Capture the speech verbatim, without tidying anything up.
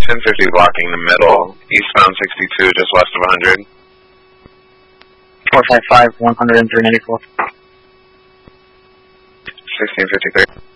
ten fifty blocking the middle, eastbound sixty-two, just west of one hundred. four five five, one hundred and three ninety-four. sixteen fifty-three.